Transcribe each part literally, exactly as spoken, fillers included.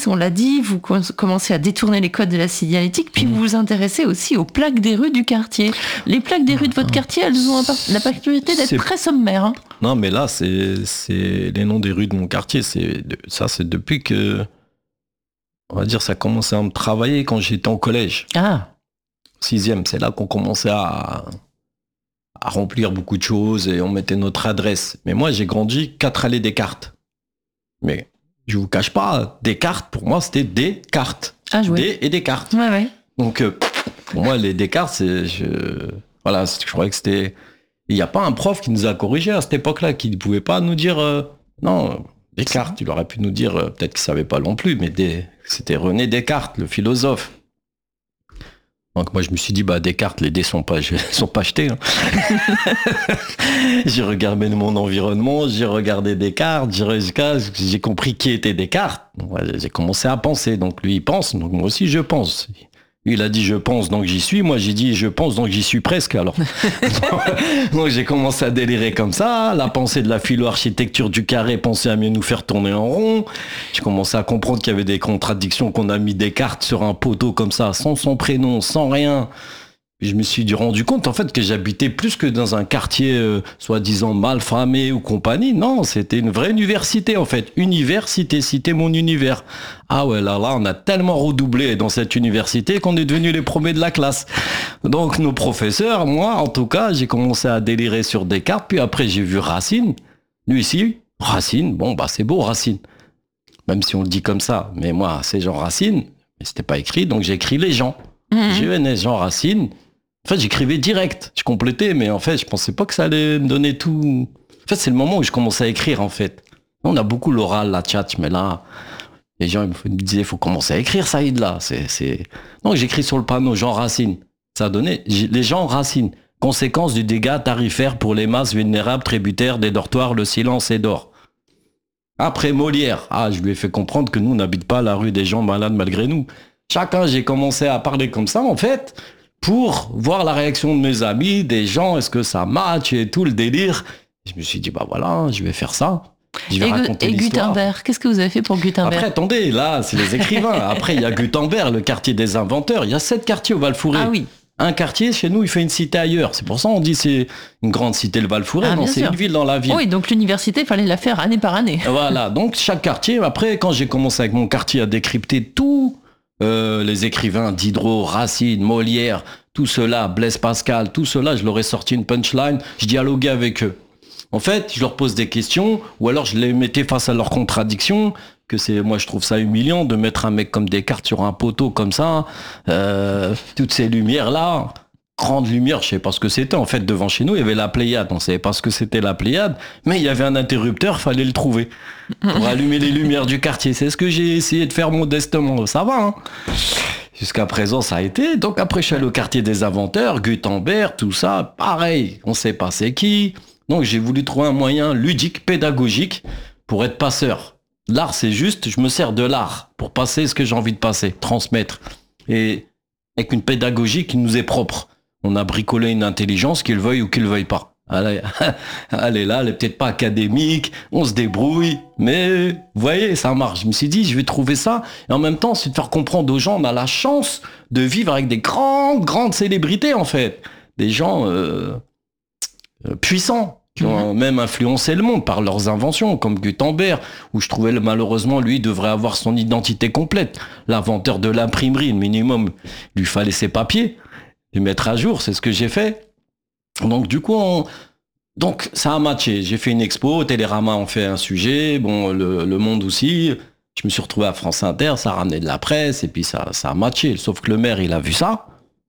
journaliste, on l'a dit, vous commencez à détourner les codes de la signalétique, puis mmh. vous vous intéressez aussi aux plaques des rues du quartier. Les plaques des rues de votre quartier, elles ont la particularité d'être c'est... très sommaires. Hein. Non, mais là, c'est, c'est les noms des rues de mon quartier. C'est ça, c'est depuis que, on va dire, ça a commencé à me travailler quand j'étais en collège. Ah. Sixième, c'est là qu'on commençait à, à remplir beaucoup de choses et on mettait notre adresse. Mais moi, j'ai grandi quatre allées Descartes. Mais je vous cache pas, Descartes, pour moi, c'était des cartes. Ah, joué. Des et Descartes. Ouais, ouais. Donc, euh, pour moi, les Descartes, c'est, je, voilà, je croyais que c'était. Il n'y a pas un prof qui nous a corrigé à cette époque-là, qui ne pouvait pas nous dire euh, non, Descartes. Il aurait pu nous dire, euh, peut-être qu'il ne savait pas non plus, mais des, c'était René Descartes, le philosophe. Donc moi je me suis dit bah Descartes, les dés sont pas sont pas jetés. Hein. J'ai regardé mon environnement, j'ai regardé Descartes, j'ai, j'ai compris qui était Descartes. Donc, ouais, j'ai commencé à penser. Donc lui il pense, donc moi aussi je pense. Lui, il a dit je pense donc j'y suis, moi j'ai dit je pense donc j'y suis presque alors. Donc j'ai commencé à délirer comme ça, la pensée de la philo-architecture du carré pensait à mieux nous faire tourner en rond. J'ai commencé à comprendre qu'il y avait des contradictions, qu'on a mis Descartes sur un poteau comme ça, sans son prénom, sans rien. Puis je me suis rendu compte en fait que j'habitais plus que dans un quartier euh, soi-disant malfamé ou compagnie. Non, c'était une vraie université en fait. Université, c'était mon univers. Ah ouais, là, là, on a tellement redoublé dans cette université qu'on est devenus les premiers de la classe. Donc nos professeurs, moi en tout cas, j'ai commencé à délirer sur Descartes. Puis après j'ai vu Racine. Lui ici, Racine, bon bah c'est beau Racine. Même si on le dit comme ça. Mais moi, c'est Jean Racine. Mais c'était pas écrit, donc j'ai écrit les gens. Mmh. J'ai vu Jean Racine. En fait, j'écrivais direct, je complétais, mais en fait, je pensais pas que ça allait me donner tout. En fait, c'est le moment où je commençais à écrire, en fait. On a beaucoup l'oral, la tchatch, mais là, les gens ils me disaient, il faut commencer à écrire, Saïd, là. C'est, c'est... Donc, j'écris sur le panneau Jean Racine. Ça a donné les gens Racine. Conséquence du dégât tarifaire pour les masses vulnérables tributaires des dortoirs, le silence est d'or. Après Molière, ah, je lui ai fait comprendre que nous, on n'habite pas la rue des gens malades malgré nous. Chacun, j'ai commencé à parler comme ça, en fait, pour voir la réaction de mes amis, des gens, est-ce que ça match et tout le délire. Je me suis dit, bah voilà, je vais faire ça. Je vais et raconter et l'histoire. Gutenberg, qu'est-ce que vous avez fait pour Gutenberg? Après, attendez, là, c'est les écrivains. Après, il y a Gutenberg, le quartier des inventeurs. Il y a sept quartiers au Val-Fouré. Ah oui. Un quartier, chez nous, il fait une cité ailleurs. C'est pour ça qu'on dit c'est une grande cité, le Val-Fouré. Ah, non, c'est sûr. une ville dans la ville. Oui, donc l'université, il fallait la faire année par année. Voilà, donc chaque quartier. Après, quand j'ai commencé avec mon quartier à décrypter tout, euh, les écrivains Diderot, Racine, Molière, tout cela, Blaise Pascal, tout cela, je leur ai sorti une punchline, je dialoguais avec eux. En fait, je leur pose des questions, ou alors je les mettais face à leurs contradictions, que c'est, moi je trouve ça humiliant de mettre un mec comme Descartes sur un poteau comme ça, euh, toutes ces lumières-là, grande lumière, je sais pas ce que c'était, en fait, devant chez nous, il y avait la Pléiade, on savait pas ce que c'était la Pléiade, mais il y avait un interrupteur, fallait le trouver, pour allumer les lumières du quartier, c'est ce que j'ai essayé de faire modestement, ça va, hein. Jusqu'à présent, ça a été. Donc après, je suis allé au quartier des inventeurs, Gutenberg, tout ça, pareil, on sait pas c'est qui. Donc j'ai voulu trouver un moyen ludique, pédagogique, pour être passeur. L'art, c'est juste, je me sers de l'art pour passer ce que j'ai envie de passer, transmettre. Et avec une pédagogie qui nous est propre. On a bricolé une intelligence, qu'il veuille ou qu'il veuille pas. Elle est, elle est là, elle est peut-être pas académique, on se débrouille, mais vous voyez, ça marche. Je me suis dit, je vais trouver ça, et en même temps, c'est de faire comprendre aux gens, on a la chance de vivre avec des grandes, grandes célébrités, en fait. Des gens euh, euh, puissants, qui ont même influencé le monde par leurs inventions, comme Gutenberg, où je trouvais, malheureusement, lui, devrait avoir son identité complète. L'inventeur de l'imprimerie, le minimum, il lui fallait ses papiers, les mettre à jour, c'est ce que j'ai fait. Donc du coup, on... donc ça a matché. J'ai fait une expo, Télérama en fait un sujet, bon le, le Monde aussi. Je me suis retrouvé à France Inter, ça a ramené de la presse et puis ça, ça a matché. Sauf que le maire, il a vu ça.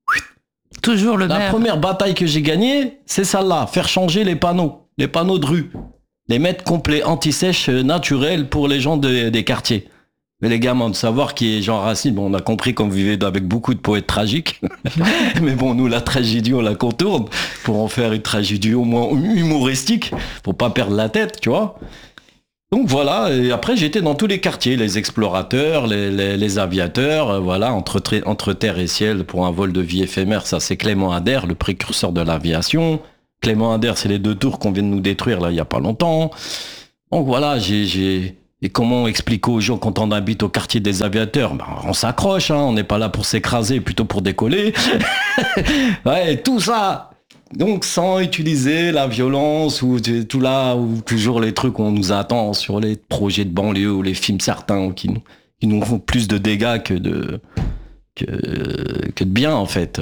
Toujours le la maire. La première bataille que j'ai gagnée, c'est celle-là, faire changer les panneaux, les panneaux de rue, les mettre complets anti-sèche naturels pour les gens de, des quartiers. Mais les gamins, de savoir qui est Jean Racine, bon, on a compris qu'on vivait avec beaucoup de poètes tragiques. Mais bon, nous, la tragédie, on la contourne pour en faire une tragédie au moins humoristique, pour pas perdre la tête, tu vois. Donc voilà, et après, j'étais dans tous les quartiers, les explorateurs, les, les, les aviateurs, euh, voilà, entre, entre terre et ciel pour un vol de vie éphémère, ça c'est Clément Ader, le précurseur de l'aviation. Clément Ader, c'est les deux tours qu'on vient de nous détruire, là, il y a pas longtemps. Donc voilà, j'ai... j'ai Et comment expliquer aux gens quand on habite au quartier des aviateurs, ben, on s'accroche, hein, on n'est pas là pour s'écraser, plutôt pour décoller. Ouais, tout ça. Donc sans utiliser la violence ou tout là, ou toujours les trucs où on nous attend sur les projets de banlieue ou les films certains qui nous, qui nous font plus de dégâts que de, que, que de bien en fait.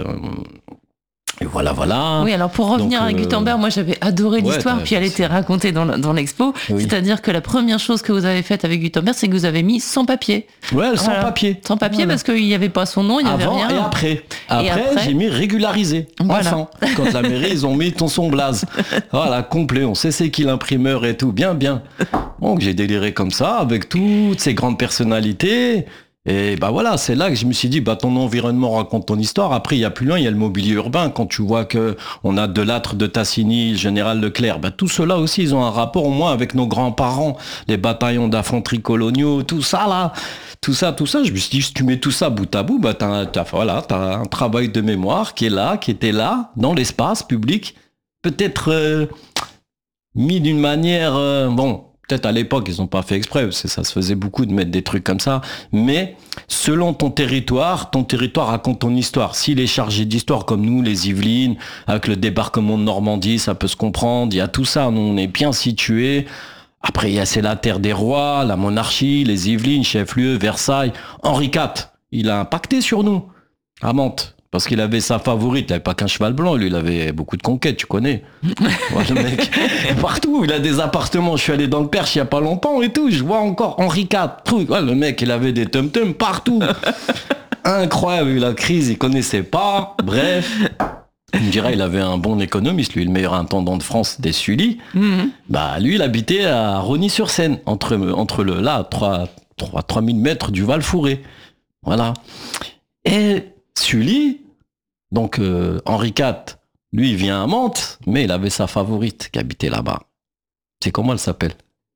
Et voilà, voilà. Oui, alors pour revenir Donc, à Gutenberg, euh... moi j'avais adoré ouais, l'histoire, puis elle était racontée dans, dans l'expo. Oui. C'est-à-dire que la première chose que vous avez faite avec Gutenberg, c'est que vous avez mis sans papier. Ouais, sans voilà. papier. Sans papier voilà. Parce qu'il n'y avait pas son nom, il n'y avait Avant rien. Et après. Après, et après j'ai mis régularisé. Voilà. Enfin, quand la mairie, ils ont mis ton son blaze. Voilà, complet. On sait c'est qui l'imprimeur et tout. Bien, bien. Donc j'ai déliré comme ça, avec toutes ces grandes personnalités. Et bah voilà, c'est là que je me suis dit, bah ton environnement raconte ton histoire. Après, il y a plus loin, il y a le mobilier urbain. Quand tu vois que on a Delattre de Tassigny, Général Leclerc, bah tout cela aussi, ils ont un rapport au moins avec nos grands-parents, les bataillons d'infanterie coloniaux, tout ça là, tout ça, tout ça. Je me suis dit, si tu mets tout ça bout à bout, bah t'as, t'as voilà, t'as un travail de mémoire qui est là, qui était là, dans l'espace public, peut-être euh, mis d'une manière, euh, bon. Peut-être à l'époque, ils n'ont pas fait exprès, parce que ça se faisait beaucoup de mettre des trucs comme ça. Mais selon ton territoire, ton territoire raconte ton histoire. S'il est chargé d'histoire comme nous, les Yvelines, avec le débarquement de Normandie, ça peut se comprendre. Il y a tout ça, nous on est bien situés. Après, il y a c'est la terre des rois, la monarchie, les Yvelines, chef-lieu, Versailles. Henri quatre, il a impacté sur nous, à Mantes. Parce qu'il avait sa favorite, il n'avait pas qu'un cheval blanc, lui, il avait beaucoup de conquêtes, tu connais. Ouais, le mec, partout, il a des appartements. Je suis allé dans le Perche il n'y a pas longtemps et tout, je vois encore Henri quatre, truc. Ouais, le mec, il avait des tum-tums partout. Incroyable, la crise, il connaissait pas. Bref, il me dirait, il avait un bon économiste, lui, le meilleur intendant de France des Sully. Mm-hmm. Bah, lui, il habitait à Rosny-sur-Seine, entre, entre le, là, trois mille mètres du Val-Fouré. Voilà. Et Sully, donc euh, Henri quatre, lui il vient à Mantes, mais il avait sa favorite qui habitait là-bas. Tu sais comment elle s'appelle?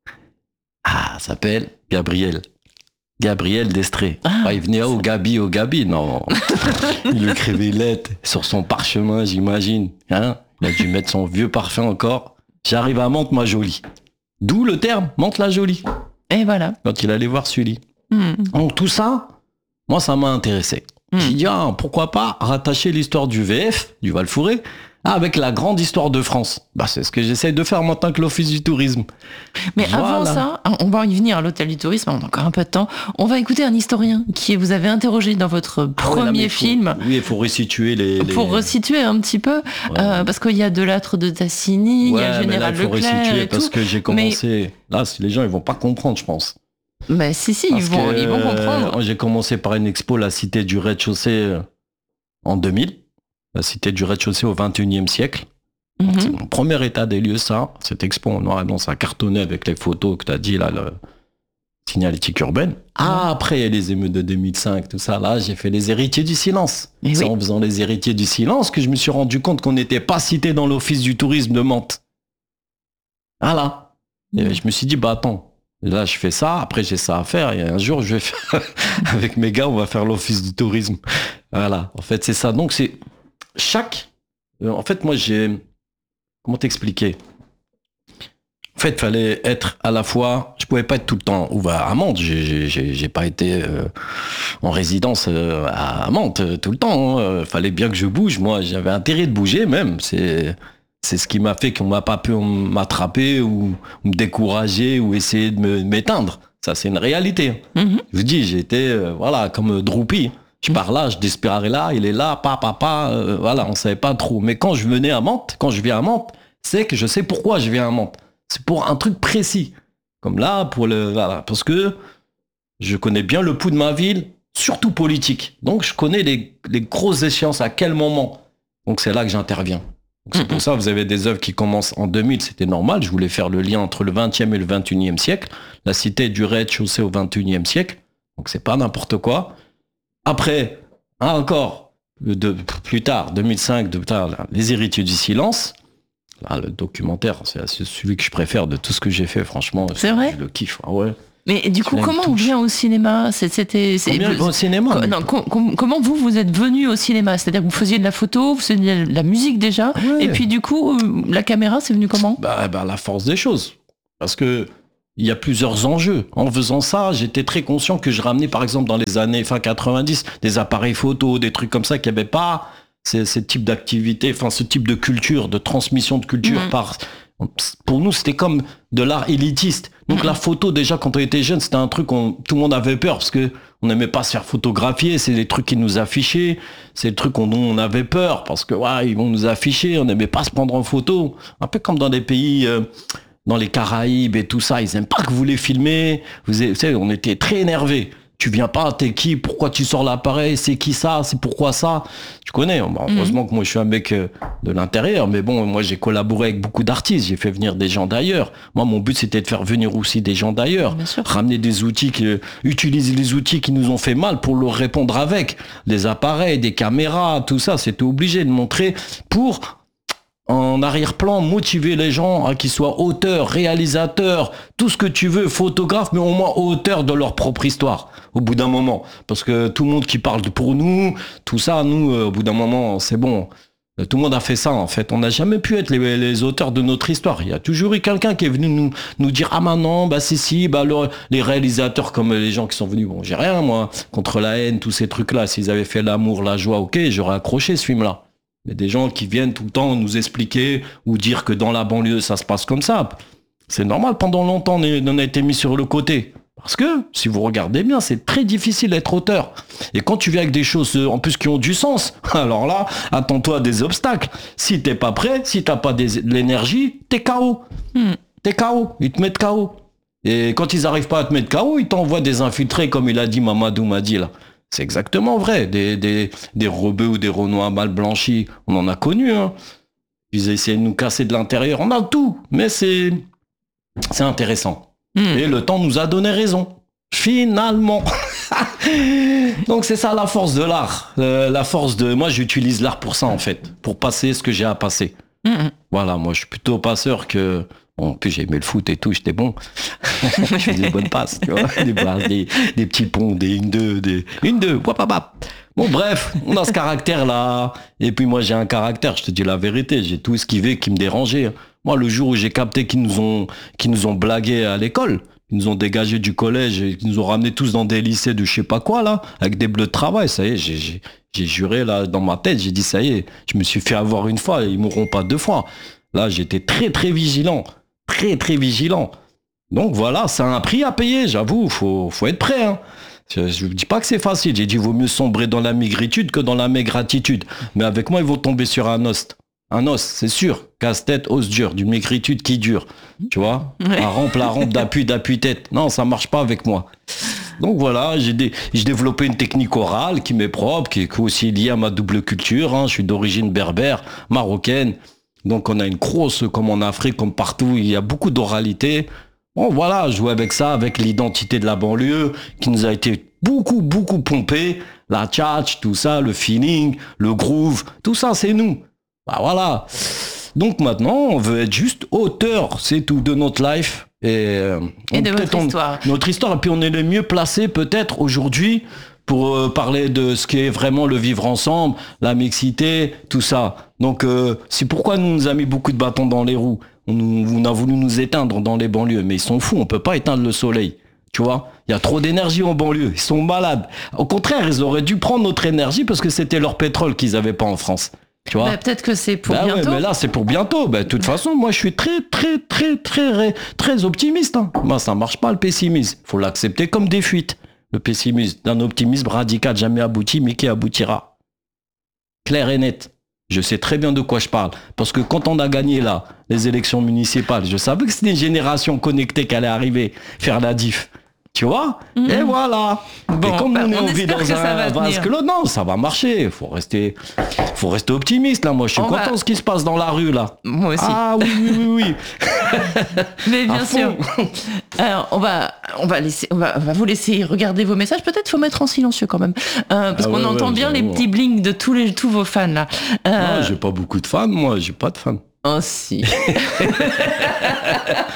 Ah, elle s'appelle Gabrielle. Gabrielle d'Estrée. Ah, ah, il venait au Gabi, au Gabi, non. Il lui écrivait une lettre sur son parchemin, j'imagine. Hein, il a dû mettre son vieux parfum encore. J'arrive à Mantes, ma jolie. D'où le terme, Mantes la jolie. Et voilà. Quand il allait voir Sully. Mm. Donc tout ça, moi ça m'a intéressé. Mmh. J'ai dit, ah, pourquoi pas rattacher l'histoire du V F, du Val-Fouré, avec la grande histoire de France. Bah, c'est ce que j'essaie de faire maintenant que l'Office du tourisme. Mais voilà. Avant ça, on va y venir à l'Hôtel du tourisme, on a encore un peu de temps. On va écouter un historien qui vous avez interrogé dans votre premier ah ouais, là, film. Faut, oui, il faut resituer les, les... Pour resituer un petit peu, ouais. euh, parce qu'il y a Delattre de Tassigny, ouais, il y a le Général Leclerc. Il faut resituer et parce tout. que j'ai commencé. Mais... Là, les gens, ils vont pas comprendre, je pense. Mais si, si, ils vont, que, ils vont comprendre. Euh, j'ai commencé par une expo, la Cité du rez-de-chaussée, euh, en deux mille. La Cité du rez-de-chaussée au vingt et unième siècle. Mm-hmm. C'est mon premier état des lieux, ça. Cette expo en noir et blanc, ça cartonnait avec les photos que tu as dit, là, le signalétique urbaine. Ah, après, il y a les émeutes de deux mille cinq, tout ça. Là, j'ai fait les héritiers du silence. Et c'est oui. En faisant les héritiers du silence que je me suis rendu compte qu'on n'était pas cité dans l'Office du tourisme de Mantes. Voilà. Mm. Et je me suis dit, bah attends. Et là, je fais ça, après j'ai ça à faire, et un jour, je vais faire, avec mes gars, on va faire l'Office du tourisme. Voilà, en fait, c'est ça. Donc, c'est chaque... Euh, en fait, moi, j'ai... Comment t'expliquer? En fait, il fallait être à la fois... Je pouvais pas être tout le temps ouvert à Mantes. J'ai, j'ai, j'ai pas été euh, en résidence euh, à Mantes euh, tout le temps. Il hein. Fallait bien que je bouge. Moi, j'avais intérêt de bouger même. C'est... C'est ce qui m'a fait qu'on m'a pas pu m'attraper ou me décourager ou essayer de me, m'éteindre. Ça, c'est une réalité. Mm-hmm. Je vous dis, j'étais euh, voilà, comme Droupi. Je pars là, je disparais là, il est là, pa, pa, pa, euh, voilà, on savait pas trop. Mais quand je venais à Mantes, quand je viens à Mantes, c'est que je sais pourquoi je viens à Mantes. C'est pour un truc précis. Comme là, pour le, voilà, parce que je connais bien le pouls de ma ville, surtout politique. Donc, je connais les, les grosses échéances, à quel moment. Donc, c'est là que j'interviens. Donc c'est pour ça que vous avez des œuvres qui commencent en deux mille, c'était normal. Je voulais faire le lien entre le vingtième et le vingt et unième siècle. La cité du rez-de-chaussée au vingt et unième siècle. Donc c'est pas n'importe quoi. Après, hein, encore, de, plus tard, deux mille cinq, de, là, Les héritiers du silence. Là, le documentaire, c'est celui que je préfère de tout ce que j'ai fait, franchement. C'est vrai ? Je le kiffe, ah ouais. Mais du coup, comment on vient au cinéma? C'était, c'est, Combien au cinéma co- non, com- com- Comment vous, vous êtes venu au cinéma? C'est-à-dire que vous faisiez de la photo, vous faisiez de la musique déjà, ouais. Et puis du coup, la caméra, c'est venu comment? bah, bah, la force des choses. Parce que il y a plusieurs enjeux. En faisant ça, j'étais très conscient que je ramenais, par exemple, dans les années fin quatre-vingt-dix, des appareils photo, des trucs comme ça qui n'avaient pas ce, ce type d'activité, enfin, ce type de culture, de transmission de culture mmh. par... Pour nous, c'était comme de l'art élitiste. Donc, mmh. la photo, déjà, quand on était jeune, c'était un truc qu'on tout le monde avait peur parce que on n'aimait pas se faire photographier. C'est les trucs qui nous affichaient. C'est le truc dont on avait peur parce que, ouais, ils vont nous afficher. On n'aimait pas se prendre en photo. Un peu comme dans des pays, euh, dans les Caraïbes et tout ça. Ils n'aiment pas que vous les filmez. Vous savez, on était très énervés. Tu viens pas, t'es qui? Pourquoi tu sors l'appareil? C'est qui ça? C'est pourquoi ça? Tu connais. Bon, heureusement mmh. que moi je suis un mec de l'intérieur, mais bon, moi j'ai collaboré avec beaucoup d'artistes, j'ai fait venir des gens d'ailleurs. Moi, mon but c'était de faire venir aussi des gens d'ailleurs, ramener des outils, qui, utiliser les outils qui nous ont fait mal pour leur répondre avec, des appareils, des caméras, tout ça, c'était obligé de montrer pour en arrière-plan, motiver les gens à qu'ils soient auteurs, réalisateurs, tout ce que tu veux, photographes, mais au moins auteurs de leur propre histoire, au bout d'un moment. Parce que tout le monde qui parle pour nous, tout ça, nous, euh, au bout d'un moment, c'est bon. Tout le monde a fait ça, en fait. On n'a jamais pu être les, les auteurs de notre histoire. Il y a toujours eu quelqu'un qui est venu nous, nous dire « Ah, maintenant, bah, c'est si, bah, le, les réalisateurs, comme les gens qui sont venus, bon, j'ai rien, moi, contre la haine, tous ces trucs-là. S'ils avaient fait l'amour, la joie, ok, j'aurais accroché ce film-là. » Il y a des gens qui viennent tout le temps nous expliquer ou dire que dans la banlieue, ça se passe comme ça. C'est normal, pendant longtemps, on a été mis sur le côté. Parce que, si vous regardez bien, c'est très difficile d'être auteur. Et quand tu viens avec des choses, en plus, qui ont du sens, alors là, attends-toi à des obstacles. Si t'es pas prêt, si t'as pas des, de l'énergie, t'es K O. Mm. T'es K O. Ils te mettent K O. Et quand ils arrivent pas à te mettre K O, ils t'envoient des infiltrés, comme il a dit Mamadou Madi, là. C'est exactement vrai. Des, des, des rebeux ou des renois mal blanchis, on en a connu. Hein. Ils essaient de nous casser de l'intérieur. On a tout. Mais c'est, c'est intéressant. Mmh. Et le temps nous a donné raison. Finalement. Donc c'est ça la force de l'art. Euh, la force de... Moi, j'utilise l'art pour ça, en fait. Pour passer ce que j'ai à passer. Mmh. Voilà, moi, je suis plutôt passeur que... Bon, en plus, j'ai aimé le foot et tout, j'étais bon. Je faisais des bonnes passes, tu vois. Des, des, des petits ponts, des une deux, des une deux, wap, wap, wap. Bon, bref, on a ce caractère-là. Et puis moi, j'ai un caractère, je te dis la vérité. J'ai tout esquivé qui me dérangeait. Moi, le jour où j'ai capté qu'ils nous ont, qu'ils nous ont blagué à l'école, ils nous ont dégagés du collège et qu'ils nous ont ramenés tous dans des lycées de je sais pas quoi, là, avec des bleus de travail, ça y est, j'ai, j'ai, j'ai juré, là, dans ma tête, j'ai dit, ça y est, je me suis fait avoir une fois, ils mourront pas deux fois. Là, j'étais très, très vigilant. Très, très vigilant. Donc voilà, c'est un prix à payer, j'avoue, faut, faut être prêt. Hein. Je ne dis pas que c'est facile, j'ai dit, il vaut mieux sombrer dans la maigritude que dans la maigratitude. Mais avec moi, ils vont tomber sur un os. Un os, c'est sûr. Casse-tête, os dur, d'une maigritude qui dure. Tu vois, ouais. La rampe, la rampe d'appui, d'appui-tête. Non, ça marche pas avec moi. Donc voilà, j'ai, dé- j'ai développé une technique orale qui m'est propre, qui est aussi liée à ma double culture. Hein. Je suis d'origine berbère, marocaine. Donc on a une grosse, comme en Afrique, comme partout, il y a beaucoup d'oralité. Bon voilà, jouer avec ça, avec l'identité de la banlieue, qui nous a été beaucoup, beaucoup pompée. La tchatch, tout ça, le feeling, le groove, tout ça, c'est nous. Bah voilà. Donc maintenant, on veut être juste auteur, c'est tout, de notre life. Et, euh, et de votre histoire. On, notre histoire, et puis on est les mieux placés peut-être aujourd'hui pour euh, parler de ce qu'est vraiment le vivre ensemble, la mixité, tout ça. Donc, euh, c'est pourquoi nous, nous a mis beaucoup de bâtons dans les roues. On, nous, on a voulu nous éteindre dans les banlieues, mais ils sont fous, on peut pas éteindre le soleil. Tu vois, il y a trop d'énergie en banlieue, ils sont malades. Au contraire, ils auraient dû prendre notre énergie parce que c'était leur pétrole qu'ils avaient pas en France. Tu vois, bah, peut-être que c'est pour bah bientôt. Ouais, mais là, c'est pour bientôt. Bah, de toute façon, moi, je suis très, très, très, très, très optimiste. Hein. Moi, ça marche pas, le pessimisme. Faut l'accepter comme des fuites. Le pessimisme, d'un optimisme radical jamais abouti, mais qui aboutira. Clair et net. Je sais très bien de quoi je parle. Parce que quand on a gagné là, les élections municipales, je savais que c'était une génération connectée qui allait arriver faire la diff. Tu vois, mmh. Et voilà. Bon, et comme bah, on, on on vit dans un vase clos, non, ça va marcher. Faut rester, faut rester optimiste là. Moi, je suis on content va... de ce qui se passe dans la rue là. Moi aussi. Ah oui, oui, oui, oui. Mais bien sûr. Alors, on va, on va laisser, on va, on va vous laisser regarder vos messages. Peut-être faut mettre en silencieux quand même, euh, parce ah qu'on ouais, entend ouais, bien les petits blinks de tous les, tous vos fans là. Euh... Non, j'ai pas beaucoup de fans, moi. J'ai pas de fans. Oh si.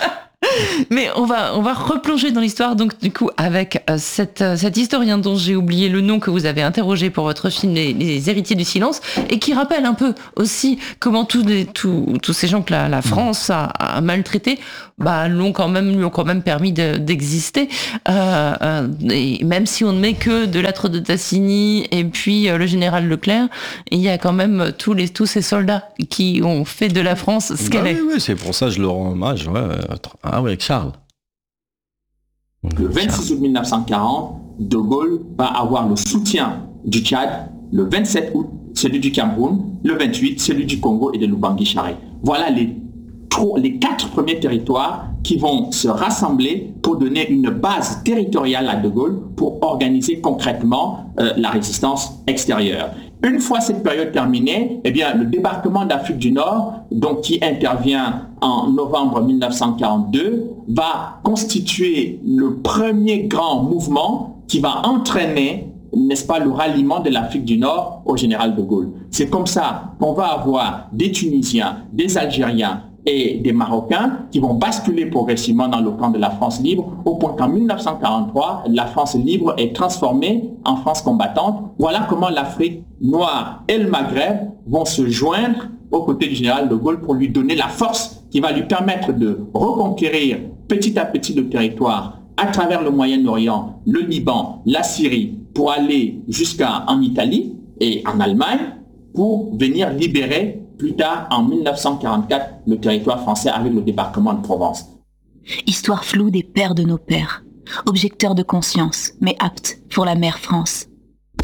Mais on va, on va replonger dans l'histoire, donc du coup, avec euh, cette, euh, cet historien dont j'ai oublié le nom, que vous avez interrogé pour votre film Les, les Héritiers du Silence, et qui rappelle un peu aussi comment tous, les, tous, tous ces gens que la, la France a, a maltraités, bah, l'ont quand même, lui ont quand même permis de, d'exister. Euh, euh, et même si on ne met que de Lattre de Tassigny et puis euh, le général Leclerc, il y a quand même tous, les, tous ces soldats qui ont fait de la France ce qu'elle bah est. Oui, oui, c'est pour ça que je leur rends hommage. Ouais. Ah oui, Charles. Le vingt-six août mille neuf cent quarante, De Gaulle va avoir le soutien du Tchad. Le vingt-sept août, celui du Cameroun. Le vingt-huit, celui du Congo et de Lubangui-Charé. Voilà les, les quatre premiers territoires qui vont se rassembler pour donner une base territoriale à De Gaulle pour organiser concrètement euh, la résistance extérieure. Une fois cette période terminée, eh bien, le débarquement d'Afrique du Nord, donc qui intervient en novembre mille neuf cent quarante-deux, va constituer le premier grand mouvement qui va entraîner, n'est-ce pas, le ralliement de l'Afrique du Nord au général de Gaulle. C'est comme ça qu'on va avoir des Tunisiens, des Algériens et des Marocains qui vont basculer progressivement dans le camp de la France libre, au point qu'en mille neuf cent quarante-trois, la France libre est transformée en France combattante. Voilà comment l'Afrique noire et le Maghreb vont se joindre aux côtés du général de Gaulle pour lui donner la force qui va lui permettre de reconquérir petit à petit le territoire à travers le Moyen-Orient, le Liban, la Syrie, pour aller jusqu'en Italie et en Allemagne, pour venir libérer plus tard, en mille neuf cent quarante-quatre, le territoire français avec le débarquement de Provence. Histoire floue des pères de nos pères, objecteurs de conscience, mais aptes pour la mère France.